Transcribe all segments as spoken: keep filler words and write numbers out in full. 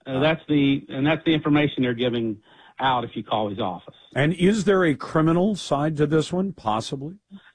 Uh, that's the and that's the information they're giving out if you call his office. And is there a criminal side to this one, possibly?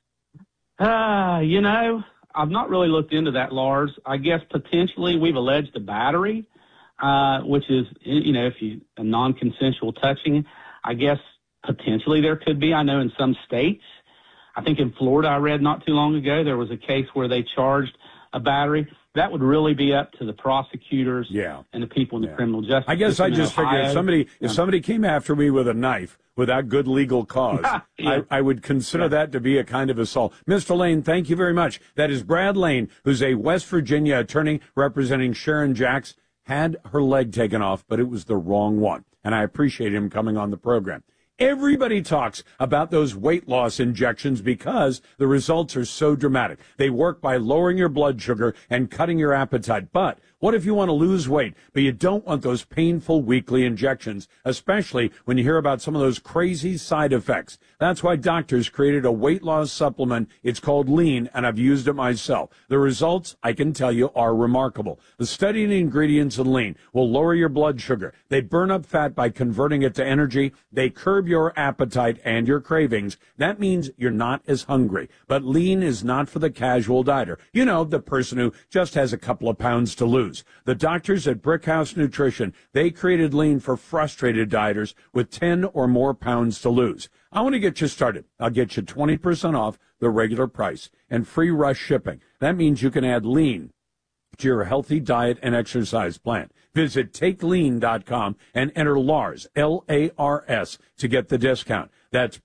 Uh, you know, I've not really looked into that, Lars. I guess potentially we've alleged a battery, uh, which is, you know, if you a non-consensual touching, I guess potentially there could be. I know in some states, I think in Florida I read not too long ago, there was a case where they charged a battery. That would really be up to the prosecutors yeah. and the people in the yeah. criminal justice I guess system I just figured if somebody, if somebody came after me with a knife without good legal cause, yeah. I, I would consider yeah. that to be a kind of assault. Mister Lane, thank you very much. That is Brad Lane, who's a West Virginia attorney representing Sharon Jacks, had her leg taken off, but it was the wrong one. And I appreciate him coming on the program. Everybody talks about those weight loss injections because the results are so dramatic. They work by lowering your blood sugar and cutting your appetite. But what if you want to lose weight, but you don't want those painful weekly injections, especially when you hear about some of those crazy side effects? That's why doctors created a weight loss supplement. It's called Lean, and I've used it myself. The results, I can tell you, are remarkable. The studied ingredients in Lean will lower your blood sugar. They burn up fat by converting it to energy. They curb your appetite and your cravings. That means you're not as hungry. But Lean is not for the casual dieter. You know, the person who just has a couple of pounds to lose. The doctors at Brickhouse Nutrition, they created Lean for frustrated dieters with ten or more pounds to lose. I want to get you started. I'll get you twenty percent off the regular price and free rush shipping. That means you can add Lean to your healthy diet and exercise plan. Visit take lean dot com and enter Lars, L A R S, to get the discount. That's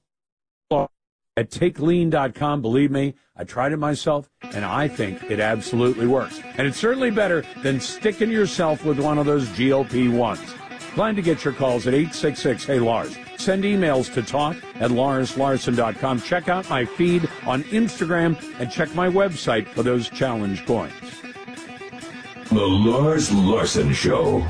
at take lean dot com. Believe me, I tried it myself, and I think it absolutely works. And it's certainly better than sticking yourself with one of those G L P ones. Plan to get your calls at eight six six, hey Lars. Send emails to talk at lars larson dot com. Check out my feed on Instagram and check my website for those challenge coins. The Lars Larson Show.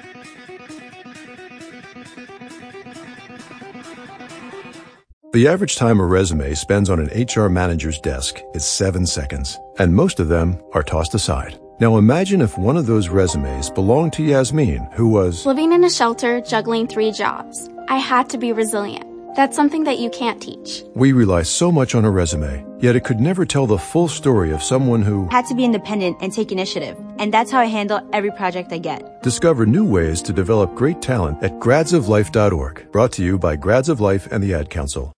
The average time a resume spends on an H R manager's desk is seven seconds, and most of them are tossed aside. Now imagine if one of those resumes belonged to Yasmin, who was living in a shelter, juggling three jobs. I had to be resilient. That's something that you can't teach. We rely so much on a resume, yet it could never tell the full story of someone who had to be independent and take initiative. And that's how I handle every project I get. Discover new ways to develop great talent at grads of life dot org. Brought to you by Grads of Life and the Ad Council.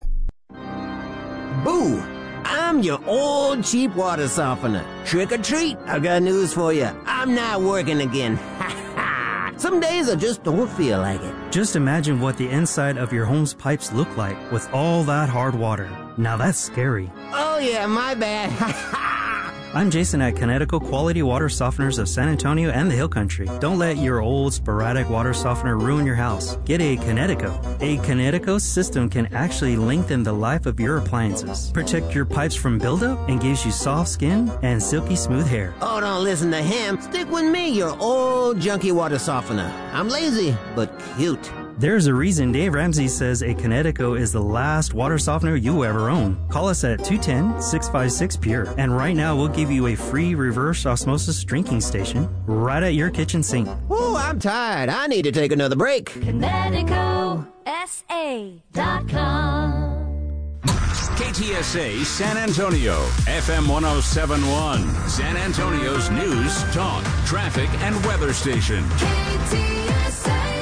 Boo! I'm your old cheap water softener. Trick or treat, I got news for you. I'm not working again. Some days I just don't feel like it. Just imagine what the inside of your home's pipes look like with all that hard water. Now that's scary. Oh yeah, my bad. I'm Jason at Connecticut Quality Water Softeners of San Antonio and the Hill Country. Don't let your old sporadic water softener ruin your house. Get a Connecticut. A Connecticut system can actually lengthen the life of your appliances, protect your pipes from buildup, and gives you soft skin and silky smooth hair. Oh, don't listen to him. Stick with me, your old junky water softener. I'm lazy, but cute. There's a reason Dave Ramsey says a Connecticut is the last water softener you ever own. Call us at two one zero, six five six, P U R E. And right now, we'll give you a free reverse osmosis drinking station right at your kitchen sink. Ooh, I'm tired. I need to take another break. Connecticut S A dot com. K T S A San Antonio, F M one oh seven point one, San Antonio's news, talk, traffic, and weather station. K T S A.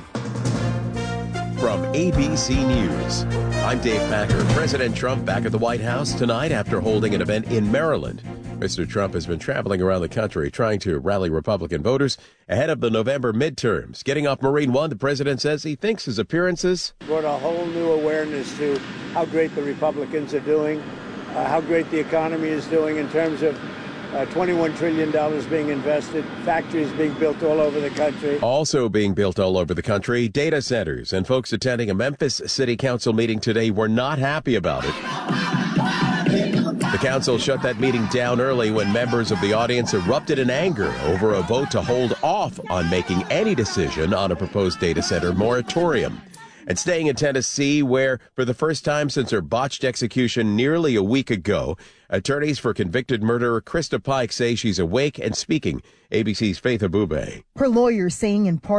From A B C News, I'm Dave Packer. President Trump back at the White House tonight after holding an event in Maryland. Mister Trump has been traveling around the country trying to rally Republican voters ahead of the November midterms. Getting off Marine One, the president says he thinks his appearances brought a whole new awareness to how great the Republicans are doing, uh, how great the economy is doing in terms of Uh, twenty-one trillion dollars being invested, factories being built all over the country. Also being built all over the country, data centers. And folks attending a Memphis City Council meeting today were not happy about it. The council shut that meeting down early when members of the audience erupted in anger over a vote to hold off on making any decision on a proposed data center moratorium. And staying in Tennessee, where for the first time since her botched execution nearly a week ago, attorneys for convicted murderer Krista Pike say she's awake and speaking. A B C's Faith Abube. Her lawyer saying in part